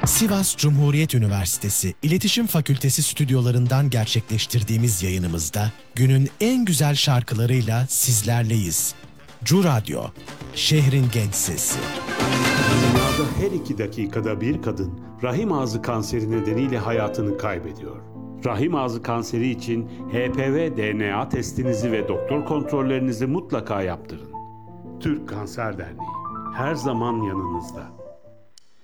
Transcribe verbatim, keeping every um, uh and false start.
Sivas Cumhuriyet Üniversitesi İletişim Fakültesi stüdyolarından gerçekleştirdiğimiz yayınımızda günün en güzel şarkılarıyla sizlerleyiz. Cu Radyo, şehrin genç sesi. Dünyada her iki dakikada bir kadın rahim ağzı kanseri nedeniyle hayatını kaybediyor. Rahim ağzı kanseri için H P V D N A testinizi ve doktor kontrollerinizi mutlaka yaptırın. Türk Kanser Derneği her zaman yanınızda.